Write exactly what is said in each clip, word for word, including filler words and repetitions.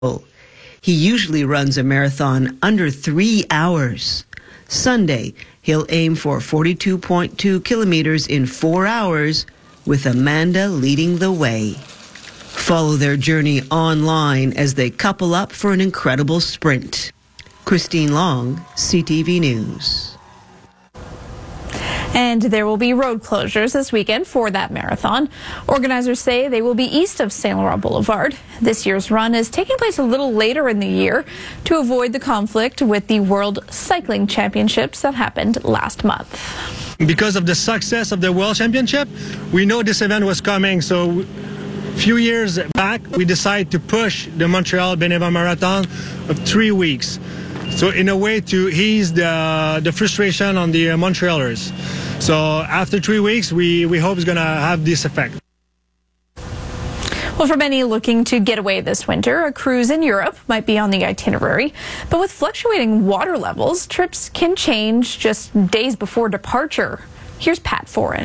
He usually runs a marathon under three hours. Sunday, he'll aim for forty-two point two kilometers in four hours, with Amanda leading the way. Follow their journey online as they couple up for an incredible sprint. Christine Long, C T V News. And there will be road closures this weekend for that marathon. Organizers say they will be east of Saint Laurent Boulevard. This year's run is taking place a little later in the year to avoid the conflict with the World Cycling Championships that happened last month. Because of the success of the World Championship, we know this event was coming, so a few years back we decided to push the Montreal Bénévent Marathon of three weeks. So in a way to ease the, the frustration on the uh, Montrealers. So after three weeks, we, we hope it's going to have this effect. Well, for many looking to get away this winter, a cruise in Europe might be on the itinerary. But with fluctuating water levels, trips can change just days before departure. Here's Pat Foran.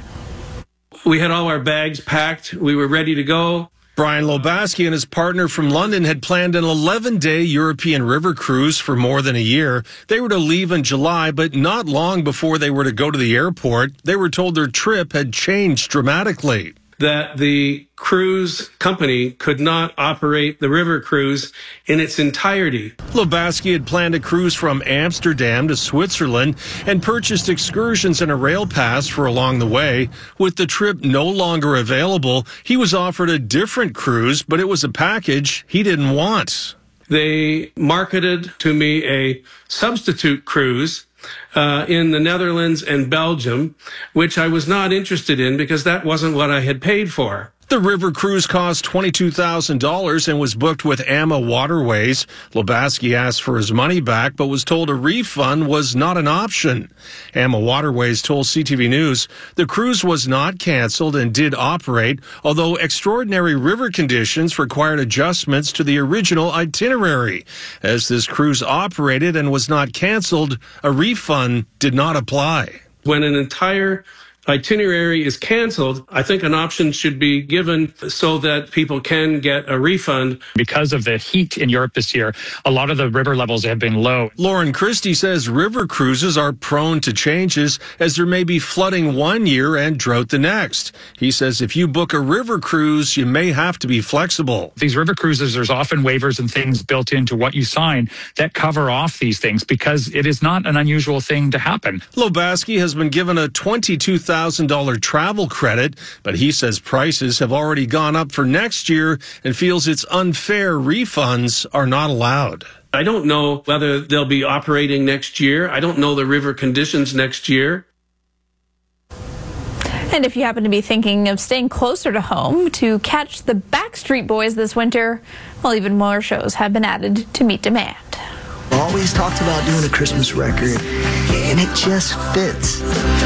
We had all our bags packed. We were ready to go. Brian Lobaski and his partner from London had planned an eleven-day European river cruise for more than a year. They were to leave in July, but not long before they were to go to the airport, they were told their trip had changed dramatically. That the cruise company could not operate the river cruise in its entirety. Lobaski had planned a cruise from Amsterdam to Switzerland and purchased excursions and a rail pass for along the way. With the trip no longer available, he was offered a different cruise, but it was a package he didn't want. They marketed to me a substitute cruise Uh, in the Netherlands and Belgium, which I was not interested in because that wasn't what I had paid for. The river cruise cost twenty-two thousand dollars and was booked with A M A Waterways. Lobaski asked for his money back, but was told a refund was not an option. A M A Waterways told C T V News the cruise was not canceled and did operate, although extraordinary river conditions required adjustments to the original itinerary. As this cruise operated and was not canceled, a refund did not apply. When an entire itinerary is canceled, I think an option should be given so that people can get a refund. Because of the heat in Europe this year, a lot of the river levels have been low. Lauren Christie says river cruises are prone to changes as there may be flooding one year and drought the next. He says if you book a river cruise, you may have to be flexible. These river cruises, there's often waivers and things built into what you sign that cover off these things because it is not an unusual thing to happen. Lobaski has been given a twenty-two thousand dollars travel credit, but he says prices have already gone up for next year and feels it's unfair refunds are not allowed. I don't know whether they'll be operating next year. I don't know the river conditions next year. And if you happen to be thinking of staying closer to home to catch the Backstreet Boys this winter, well, even more shows have been added to meet demand. Always talked about doing a Christmas record, and it just fits.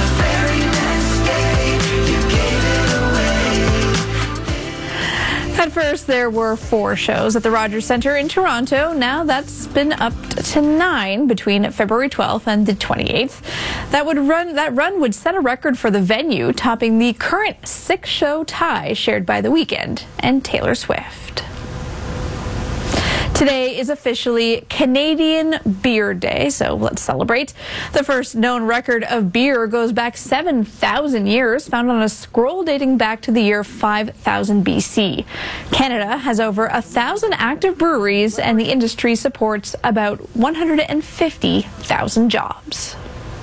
At first, there were four shows at the Rogers Centre in Toronto. Now that's been upped to nine between February twelfth and the twenty-eighth. That would run. That run would set a record for the venue, topping the current six-show tie shared by The Weeknd and Taylor Swift. Today is officially Canadian Beer Day, so let's celebrate. The first known record of beer goes back seven thousand years, found on a scroll dating back to the year five thousand B C. Canada has over one thousand active breweries, and the industry supports about one hundred fifty thousand jobs.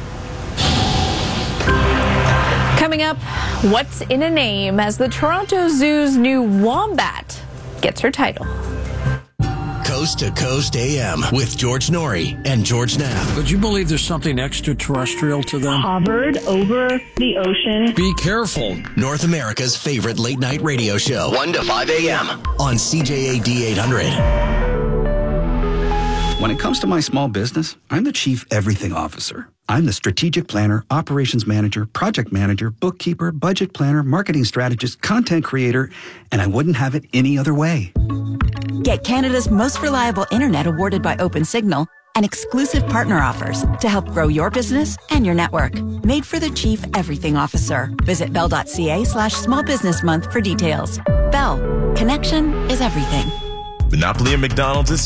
Coming up, what's in a name as the Toronto Zoo's new wombat gets her title. Coast to Coast A M with George Norrie and George Knapp. Would you believe there's something extraterrestrial to them? Hovered over the ocean. Be careful. North America's favorite late night radio show, one to five A M on C J A D eight hundred. When it comes to my small business, I'm the Chief Everything Officer. I'm the strategic planner, operations manager, project manager, bookkeeper, budget planner, marketing strategist, content creator, and I wouldn't have it any other way. Get Canada's most reliable internet awarded by OpenSignal and exclusive partner offers to help grow your business and your network. Made for the Chief Everything Officer. Visit bell.ca slash small business month for details. Bell. Connection is everything. Monopoly and McDonald's is